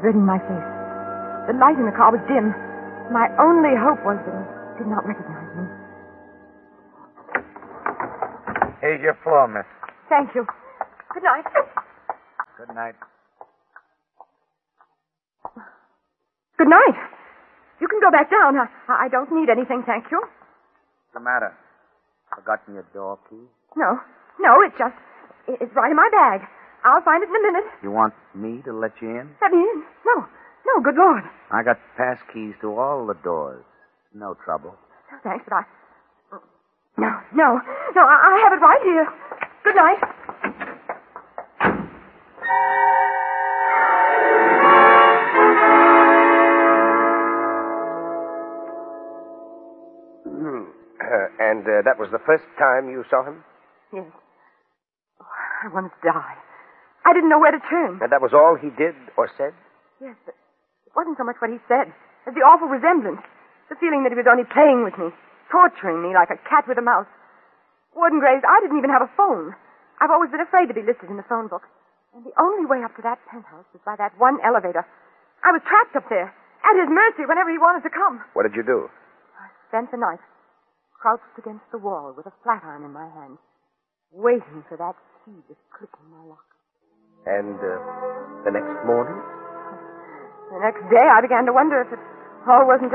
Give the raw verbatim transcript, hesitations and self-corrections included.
averting my face. The light in the car was dim. My only hope was that he did not recognize me. Here's your floor, miss. Thank you. Good night. Good night. Good night. You can go back down. I, I don't need anything, thank you. What's the matter? Forgotten your door key? No. No, it's just... It's right in my bag. I'll find it in a minute. You want me to let you in? Let me in? No. No, good Lord. I got pass keys to all the doors. No trouble. Oh, thanks, but I... No, no. No, I, I have it right here. Good night. Hmm. Uh, and uh, that was the first time you saw him? Yes. Oh, I wanted to die. I didn't know where to turn. And that was all he did or said? Yes, but it wasn't so much what he said as the awful resemblance. The feeling that he was only playing with me, torturing me like a cat with a mouse. Warden Graves, I didn't even have a phone. I've always been afraid to be listed in the phone book. And the only way up to that penthouse was by that one elevator. I was trapped up there, at his mercy whenever he wanted to come. What did you do? I spent the night crouched against the wall with a flat iron in my hand, waiting for that key to click in my lock. And uh, the next morning? The next day, I began to wonder if it all wasn't